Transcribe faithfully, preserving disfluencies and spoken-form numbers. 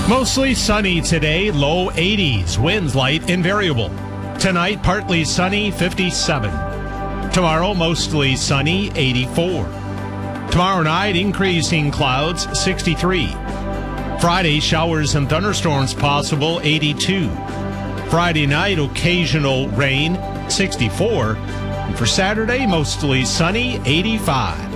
Mostly sunny today, low eighties, winds light and variable. Tonight, partly sunny, fifty-seven. Tomorrow, mostly sunny, eighty-four. Tomorrow night, increasing clouds, sixty-three. Friday, showers and thunderstorms possible, eighty-two. Friday night, occasional rain, sixty-four. And for Saturday, mostly sunny, eighty-five.